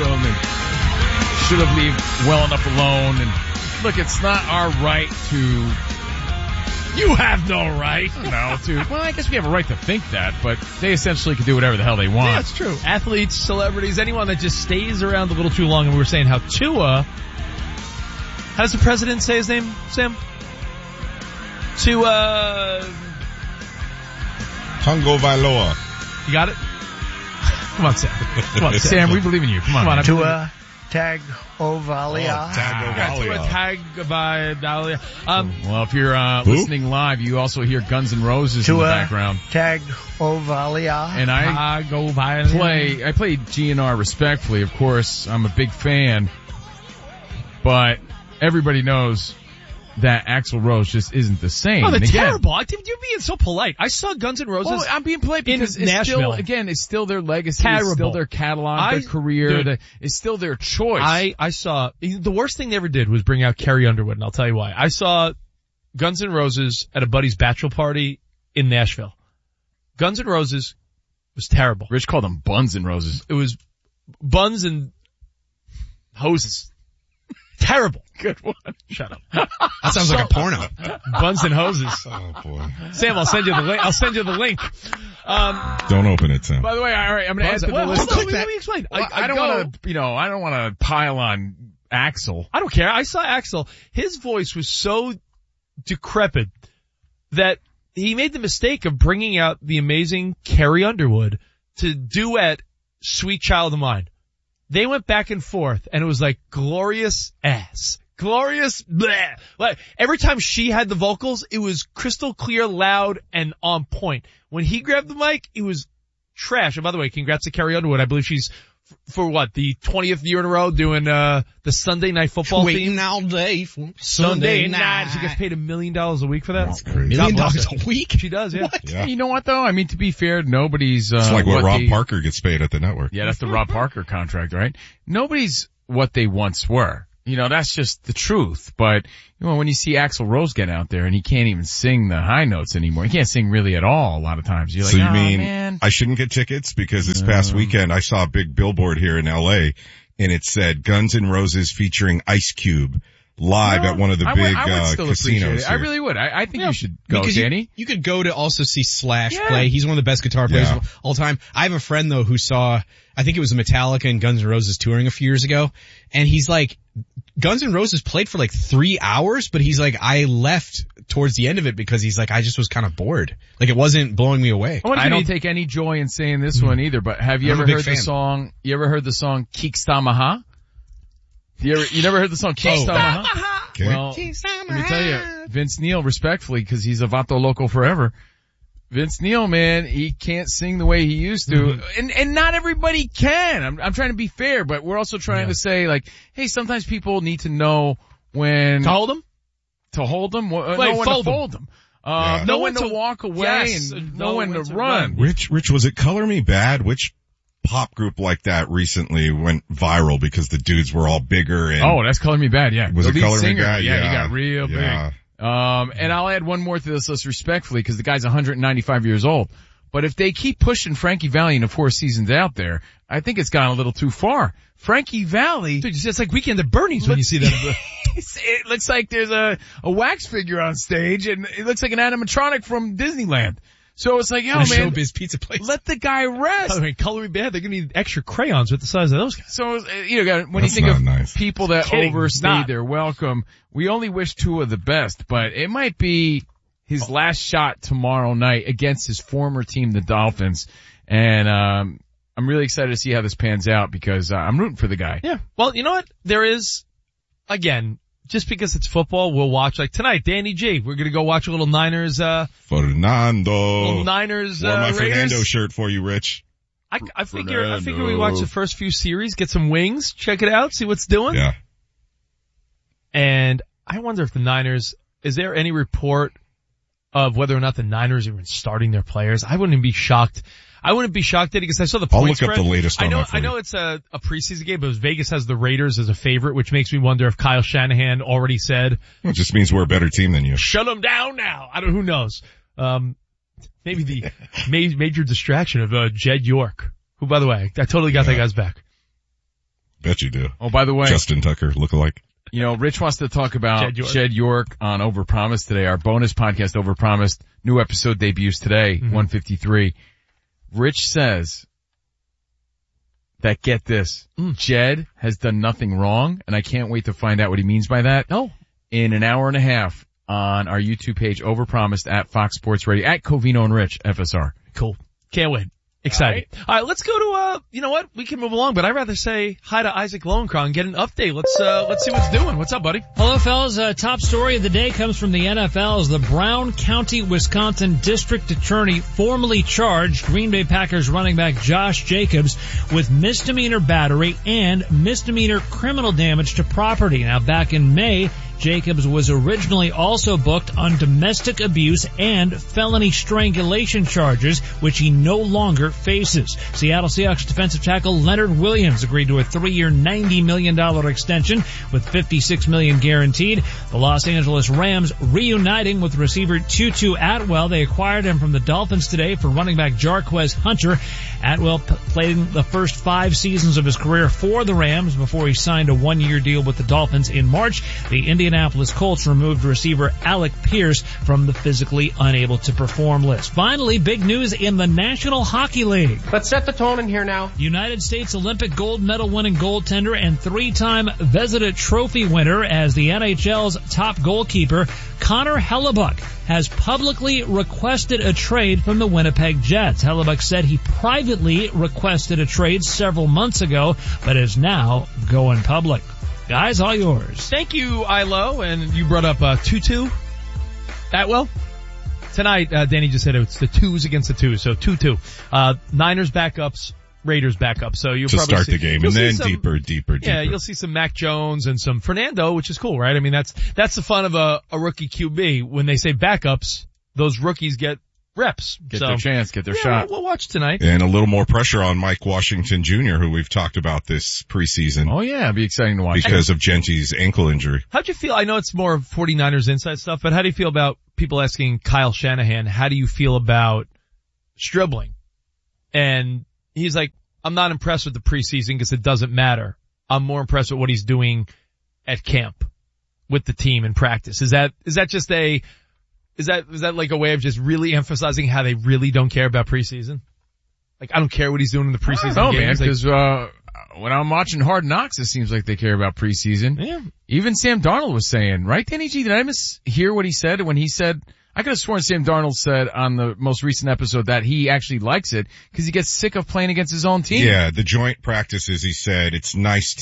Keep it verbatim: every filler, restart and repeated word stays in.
him and should have left well enough alone. And look, it's not our right to, You have no right. no, to, well, I guess we have a right to think that, but they essentially can do whatever the hell they want. Yeah, it's true. Athletes, celebrities, anyone that just stays around a little too long. And we were saying how Tua, how does the president say his name, Sam? Tua, Tungo Vailoa. you got it? Come on, Sam. Come on, Sam. Sam, we believe in you. Come on. Come on, I believe Tua Tagovailoa. Oh, Tagovailoa. Tag by Dahlia. Um, Well, if you're uh, Who? listening live, you also hear Guns N' Roses in the Tua background. Tagovailoa. And I go by play, I play G N R respectfully, of course. I'm a big fan. But everybody knows that Axl Rose just isn't the same. Oh, they're And again, terrible. I think you're being so polite. I saw Guns N' Roses. Well, I'm being polite in because it's Nashville. still, again, it's still their legacy. Terrible. It's still their catalog, I- their career. dude. The, it's still their choice. I, I saw, the worst thing they ever did was bring out Carrie Underwood, and I'll tell you why. I saw Guns N' Roses at a buddy's bachelor party in Nashville. Guns N' Roses was terrible. Rich called them Buns and Roses. It was buns and hoses. Terrible. Good one. Shut up. That sounds like a porno. Buns and hoses. Oh boy. Sam, I'll send you the link. I'll send you the link. Um, Don't open it, Sam. By the way, all right, I'm going to add to the well, list. hold on, let me explain. Well, I, I don't go- want to, you know, I don't want to pile on Axl. I don't care. I saw Axl. His voice was so decrepit that he made the mistake of bringing out the amazing Carrie Underwood to duet Sweet Child of Mine. They went back and forth, and it was like glorious ass. Glorious bleh. Like, every time she had the vocals, it was crystal clear, loud, and on point. When he grabbed the mic, it was trash. And by the way, congrats to Carrie Underwood. I believe she's f- for what, the twentieth year in a row doing uh the Sunday Night Football Waiting theme. all day for Sunday Sunday night. night. She gets paid a million dollars a week for that. That's crazy. Million God bless dollars her. a week? She does, yeah. Yeah. You know what though? I mean, to be fair, nobody's, uh, It's like what, Rob they, Parker gets paid at the network. Yeah, that's the Rob Parker contract, right? Nobody's what they once were. You know, that's just the truth. But, you know, when you see Axl Rose get out there and he can't even sing the high notes anymore, he can't sing really at all a lot of times. You're like, So you oh, mean man. I shouldn't get tickets? Because this past weekend I saw a big billboard here in L A and it said Guns N' Roses featuring Ice Cube live No, at one of the I big would, I would uh, still appreciate casinos it. I here. really would. I, I think Yeah, you should go, because you, Danny. you could go to also see Slash Yeah. play. He's one of the best guitar players Yeah. of all time. I have a friend though who saw, I think it was Metallica and Guns N' Roses touring a few years ago, and he's like, Guns N' Roses played for like three hours, but he's like, I left towards the end of it because he's like, I just was kind of bored. Like it wasn't blowing me away. I, I don't don't- take any joy in saying this one either, but have you I'm a ever big heard the fan. song, you ever heard the song Kickstamaha? You ever, you never heard the song Kickstamaha? Okay. Well, let me tell you, Vince Neil, respectfully, because he's a Vato Loco forever. Vince Neil, man, he can't sing the way he used to, Mm-hmm. and and not everybody can. I'm I'm trying to be fair, but we're also trying Yeah. to say like, hey, sometimes people need to know when To hold him? to hold them, uh, Wait, know when fold to 'em. fold them, uh, Yeah. know Know when when to to- walk away, yes, and know know when, when to to run. run. Rich, Rich, was it Color Me Bad? Which pop group like that recently went viral because the dudes were all bigger and Oh, that's Color Me Bad, yeah. was The it lead Color Me singer, Bad? Yeah, Yeah. he got real Yeah. big. Um, and I'll add one more to this list respectfully because the guy's one hundred ninety-five years old. But if they keep pushing Frankie Valli into four seasons out there, I think it's gone a little too far. Frankie Valli, Dude, it's like Weekend at Bernie's when you see that. it looks like there's a, a wax figure on stage and it looks like an animatronic from Disneyland. So it's like, yo, And a man, Showbiz pizza place. let the guy rest. I mean, color me bad. They're going to need extra crayons with the size of those guys. So, uh, you know, when That's you think not of nice. people that Kidding, it's overstayed not. their welcome, we only wish Tua the best, but it might be his last shot tomorrow night against his former team, the Dolphins. And, um, I'm really excited to see how this pans out because uh, I'm rooting for the guy. Yeah. Well, you know what? There is, again, just because it's football, we'll watch. Like tonight, Danny G, we're going to go watch a little Niners, uh, Fernando. little Niners, Wore uh, my Raiders. Fernando shirt for you, Rich. I, I figure, I figure we Fernando. watch the first few series, get some wings, check it out, see what's doing. Yeah. And I wonder if the Niners, is there any report of whether or not the Niners are even starting their players? I wouldn't be shocked. I wouldn't be shocked at it because I saw the I'll point look up spread. the latest I on know, that for I know you. it's a, a preseason game, but Vegas has the Raiders as a favorite, which makes me wonder if Kyle Shanahan already said, It just means we're a better team than you. shut them down now. I don't, who knows? Um, maybe the ma- major distraction of, uh, Jed York, who, by the way, I totally got Yeah. that guy's back. Bet you do. Oh, by the way, Justin Tucker, lookalike. you know, Rich wants to talk about Jed York. Jed York on Overpromised today. Our bonus podcast, Overpromised, new episode debuts today, Mm-hmm. one fifty-three. Rich says that, get this, Mm. Jed has done nothing wrong, and I can't wait to find out what he means by that. Oh. In an hour and a half on our YouTube page, Overpromised at Fox Sports Radio, at Covino and Rich, F S R. Cool. Can't wait. Excited. All right. All right, let's go to, uh, you know what? We can move along, but I'd rather say hi to Isaac Lowenkron and get an update. Let's, uh, let's see what's doing. What's up, buddy? Hello, fellas. Uh, top story of the day comes from the N F L as the Brown County, Wisconsin District Attorney formally charged Green Bay Packers running back Josh Jacobs with misdemeanor battery and misdemeanor criminal damage to property. Now, back in May, Jacobs was originally also booked on domestic abuse and felony strangulation charges, which he no longer faces. Seattle Seahawks defensive tackle Leonard Williams agreed to a three-year, ninety million dollars extension with fifty-six million dollars guaranteed. The Los Angeles Rams reuniting with receiver Tutu Atwell. They acquired him from the Dolphins today for running back Jarquez Hunter. Atwell p- played in the first five seasons of his career for the Rams before he signed a one-year deal with the Dolphins in March. The Indianapolis Colts removed receiver Alec Pierce from the physically unable to perform list. Finally, big news in the National Hockey League. Let's set the tone in here now. United States Olympic gold medal winning goaltender and three-time Vezina Trophy winner as the N H L's top goalkeeper, Connor Hellebuck, has publicly requested a trade from the Winnipeg Jets. Hellebuck said he privately requested a trade several months ago, but is now going public. Guys, all yours. Thank you, Ilo, and you brought up, uh, Tutu Atwell. Tonight, uh, Danny just said it's the twos against the twos, so two two. Uh, Niners backups, Raiders backups, so you'll To probably start see, the game, you'll and see then some, deeper, deeper, deeper. Yeah, you'll see some Mac Jones and some Fernando, which is cool, right? I mean, that's, that's the fun of a, a rookie Q B. When they say backups, those rookies get reps. Get so, their chance, get their yeah, shot. We'll, we'll watch tonight. And a little more pressure on Mike Washington Junior, who we've talked about this preseason Oh yeah, it'd be exciting to watch. because of Gentry's ankle injury. How'd you feel? I know it's more 49ers inside stuff, but how do you feel about people asking Kyle Shanahan, how do you feel about Stribling? And he's like, I'm not impressed with the preseason because it doesn't matter. I'm more impressed with what he's doing at camp with the team in practice. Is that, is that just a, is that, is that like a way of just really emphasizing how they really don't care about preseason? Like, I don't care what he's doing in the preseason No, man, games. Like, because uh, when I'm watching Hard Knocks, it seems like they care about preseason. yeah. Even Sam Darnold was saying, right, Danny G? Did I mishear what he said when he said, I could have sworn Sam Darnold said on the most recent episode that he actually likes it because he gets sick of playing against his own team. Yeah, the joint practices, he said, it's nice